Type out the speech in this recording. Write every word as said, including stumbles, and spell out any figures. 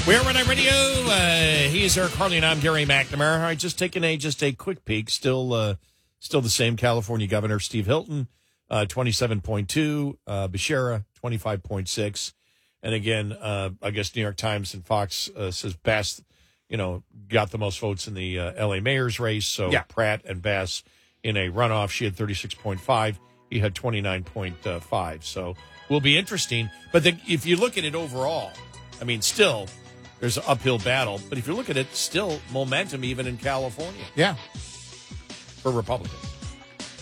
We're Red Eye Radio. Uh, he's Eric Harley, and I'm Gary McNamara. All right, just taking a just a quick peek. Still, uh, still the same California Governor Steve Hilton, uh, twenty-seven point two. Uh, Becerra, twenty-five point six. And again, uh, I guess New York Times and Fox uh, says Bass, you know, got the most votes in the uh, L A mayor's race. So yeah. Pratt and Bass in a runoff. She had thirty-six point five. He had twenty-nine point five. So will be interesting. But the, if you look at it overall, I mean, still. There's an uphill battle, but if you look at it, still momentum even in California. Yeah. For Republicans.